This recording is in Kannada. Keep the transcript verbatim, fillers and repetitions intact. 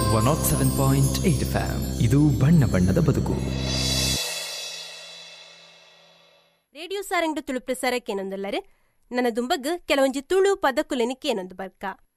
One not seven point eight fam. ಇದು ಬಣ್ಣ ಬಣ್ಣದ ಬದುಕು. ರೇಡಿಯೋ ಸಾರಂಗ್ಡು ತುಳು ಪ್ರಸಾರಕ್ಕೇನೊಂದುಲ್ಲರು ನನ್ನ ದುಂಬಗ್ ಕೆಲವೊಂಜಿ ತುಳು ಪದಕುಲೆನಿಕ್ಕೇನೊಂದು ಬರ್ಕ